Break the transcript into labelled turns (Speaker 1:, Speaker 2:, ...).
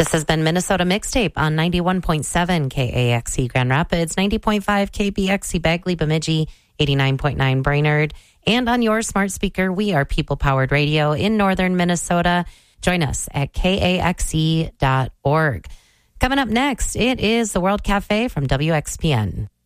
Speaker 1: This has been Minnesota Mixtape on 91.7 KAXE Grand Rapids, 90.5 KBXE Bagley Bemidji, 89.9 Brainerd, and on your smart speaker, we are people-powered radio in northern Minnesota. Join us at kaxe.org. Coming up next, it is the World Cafe from WXPN.